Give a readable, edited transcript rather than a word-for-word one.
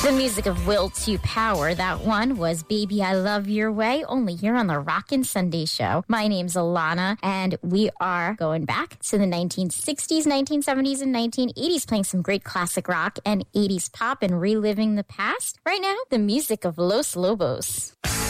The music of Will to Power. That one was Baby I Love Your Way, only here on the Rockin' Sunday Show. My name's Alana, and we are going back to the 1960s, 1970s, and 1980s, playing some great classic rock and 80s pop and reliving the past. Right now, the music of Los Lobos.